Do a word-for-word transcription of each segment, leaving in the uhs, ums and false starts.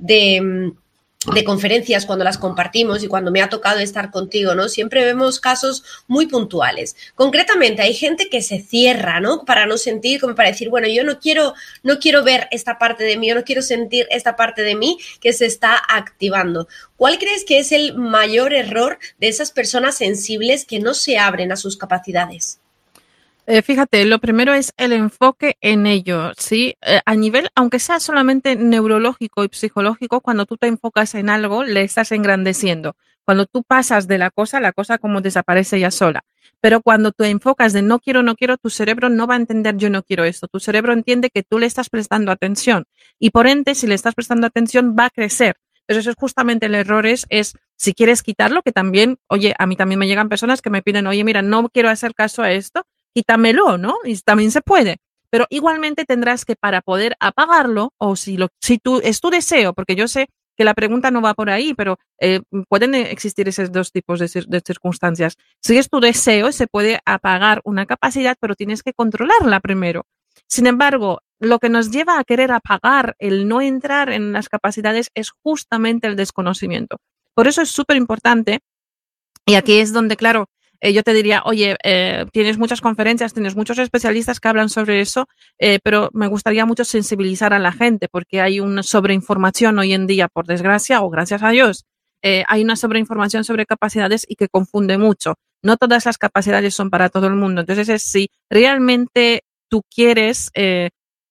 de, de conferencias cuando las compartimos y cuando me ha tocado estar contigo, ¿no? Siempre vemos casos muy puntuales. Concretamente, hay gente que se cierra, ¿no? Para no sentir, como para decir, bueno, yo no quiero, no quiero ver esta parte de mí, yo no quiero sentir esta parte de mí que se está activando. ¿Cuál crees que es el mayor error de esas personas sensibles que no se abren a sus capacidades? Eh, fíjate, lo primero es el enfoque en ello, ¿sí? Eh, a nivel, aunque sea solamente neurológico y psicológico, cuando tú te enfocas en algo, le estás engrandeciendo. Cuando tú pasas de la cosa, la cosa como desaparece ya sola. Pero cuando te enfocas de no quiero, no quiero, tu cerebro no va a entender yo no quiero esto. Tu cerebro entiende que tú le estás prestando atención y por ende, si le estás prestando atención, va a crecer. Entonces, eso es justamente el error es, es si quieres quitarlo, que también, oye, a mí también me llegan personas que me piden, oye, mira, no quiero hacer caso a esto, quítamelo, ¿no? Y también se puede. Pero igualmente tendrás que, para poder apagarlo, o si, lo, si tú, es tu deseo, porque yo sé que la pregunta no va por ahí, pero eh, pueden existir esos dos tipos de, de circunstancias. Si es tu deseo, se puede apagar una capacidad, pero tienes que controlarla primero. Sin embargo, lo que nos lleva a querer apagar el no entrar en las capacidades es justamente el desconocimiento. Por eso es súper importante, y aquí es donde, claro, Eh, yo te diría, oye, eh, tienes muchas conferencias, tienes muchos especialistas que hablan sobre eso, eh, pero me gustaría mucho sensibilizar a la gente porque hay una sobreinformación hoy en día, por desgracia, o gracias a Dios, eh, hay una sobreinformación sobre capacidades y que confunde mucho. No todas las capacidades son para todo el mundo. Entonces, es, si realmente tú quieres, eh,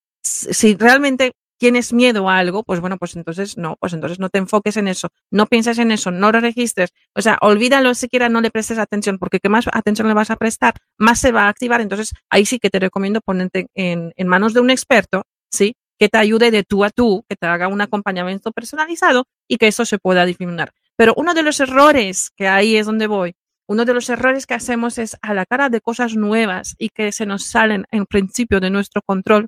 si realmente tienes miedo a algo, pues bueno, pues entonces no, pues entonces no te enfoques en eso, no pienses en eso, no lo registres, o sea, olvídalo siquiera, no le prestes atención, porque que más atención le vas a prestar, más se va a activar. Entonces ahí sí que te recomiendo ponerte en, en manos de un experto, ¿sí? Que te ayude de tú a tú, que te haga un acompañamiento personalizado y que eso se pueda difuminar. Pero uno de los errores, que ahí es donde voy, uno de los errores que hacemos es a la cara de cosas nuevas y que se nos salen en principio de nuestro control,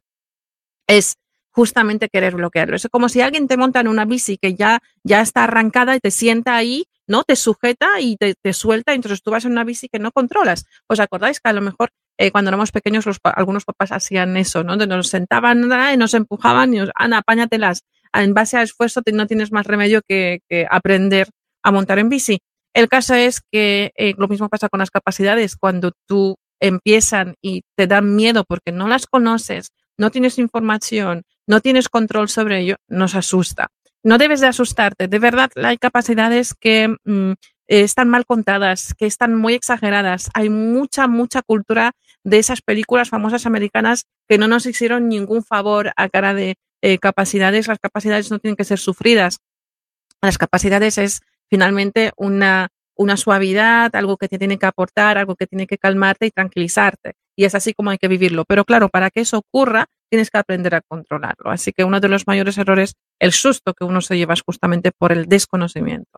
es justamente querer bloquearlo. Es como si alguien te monta en una bici que ya, ya está arrancada y te sienta ahí, ¿no? Te sujeta y te, te suelta, y entonces tú vas en una bici que no controlas. ¿Os acordáis que a lo mejor eh, cuando éramos pequeños los, algunos papás hacían eso, ¿no? De nos sentaban y nos empujaban y nos, Ana, apáñatelas. En base a esfuerzo no tienes más remedio que, que aprender a montar en bici. El caso es que eh, lo mismo pasa con las capacidades. Cuando tú empiezan y te dan miedo porque no las conoces, no tienes información, no tienes control sobre ello, nos asusta. No debes de asustarte. De verdad, hay capacidades que mmm, eh, están mal contadas, que están muy exageradas. Hay mucha, mucha cultura de esas películas famosas americanas que no nos hicieron ningún favor a cara de eh, capacidades. Las capacidades no tienen que ser sufridas. Las capacidades es finalmente una, una suavidad, algo que te tiene que aportar, algo que tiene que calmarte y tranquilizarte. Y es así como hay que vivirlo. Pero claro, para que eso ocurra, tienes que aprender a controlarlo. Así que uno de los mayores errores, el susto que uno se lleva es justamente por el desconocimiento.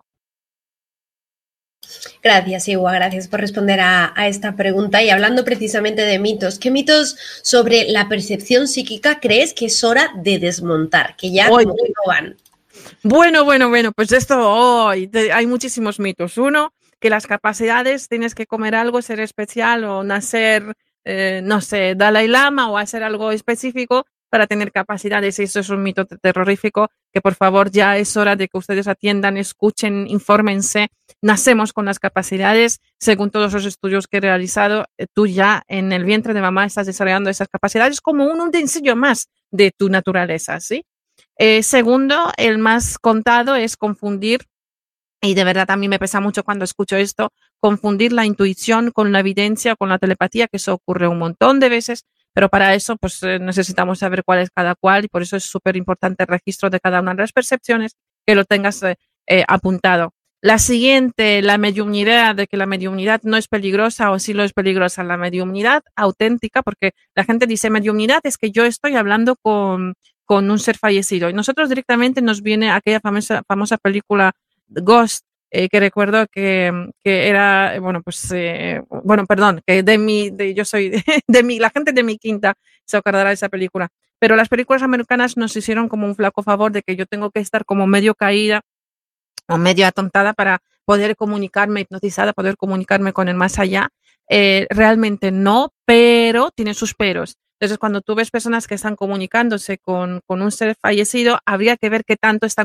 Gracias, Iwa, gracias por responder a, a esta pregunta. Y hablando precisamente de mitos, ¿qué mitos sobre la percepción psíquica crees que es hora de desmontar? Que ya Oye, como que no van. Bueno, bueno, bueno, pues esto, oh, hay muchísimos mitos. Uno, que las capacidades, tienes que comer algo, ser especial o nacer, eh, no sé, Dalai Lama o hacer algo específico para tener capacidades. Eso es un mito terrorífico que por favor ya es hora de que ustedes atiendan, escuchen, infórmense. Nacemos con las capacidades, según todos los estudios que he realizado, tú ya en el vientre de mamá estás desarrollando esas capacidades como un utensilio más de tu naturaleza, ¿sí? Eh, segundo, el más contado es confundir, y de verdad a mí me pesa mucho cuando escucho esto, confundir la intuición con la evidencia, con la telepatía, que eso ocurre un montón de veces, pero para eso pues eh, necesitamos saber cuál es cada cual y por eso es súper importante el registro de cada una de las percepciones, que lo tengas eh, eh, apuntado. La siguiente, la mediumnidad, de que la mediumnidad no es peligrosa o sí lo es peligrosa. La mediumnidad auténtica, porque la gente dice mediumnidad es que yo estoy hablando con, con un ser fallecido. Y nosotros directamente nos viene aquella famosa, famosa película Ghost, eh, que recuerdo que, que era, bueno, pues, eh, bueno, perdón, que de mi, de, yo soy de, de mi, la gente de mi quinta se acordará de esa película. Pero las películas americanas nos hicieron como un flaco favor de que yo tengo que estar como medio caída o medio atontada para poder comunicarme, hipnotizada, poder comunicarme con el más allá. Eh, realmente no, pero tiene sus peros. Entonces, cuando tú ves personas que están comunicándose con, con un ser fallecido, habría que ver qué tanto están